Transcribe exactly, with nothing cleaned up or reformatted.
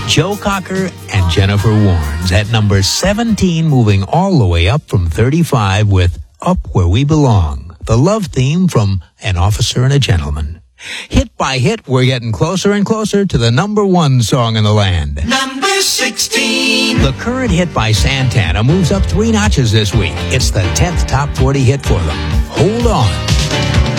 Joe Cocker and Jennifer Warnes at number seventeen, moving all the way up from thirty-five with Up Where We Belong, the love theme from An Officer and a Gentleman. Hit by hit, we're getting closer and closer to the number one song in the land. Number sixteen. The current hit by Santana moves up three notches this week. It's the tenth top forty hit for them. Hold On.